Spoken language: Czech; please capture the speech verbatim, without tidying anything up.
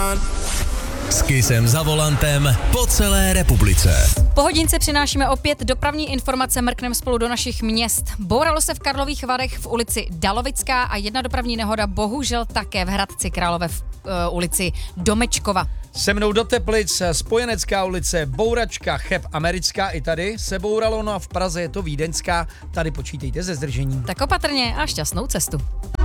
S Kissem za volantem po celé republice. Po hodince přinášíme opět dopravní informace, mrkneme spolu do našich měst. Bouralo se v Karlových Varech v ulici Dalovická a jedna dopravní nehoda bohužel také v Hradci Králové v uh, ulici Domečkova. Se mnou do Teplic, Spojenecká ulice, Bouračka, Cheb Americká, i tady se bouralo, no a v Praze je to Vídeňská, tady počítejte se zdržením. Tak opatrně a šťastnou cestu.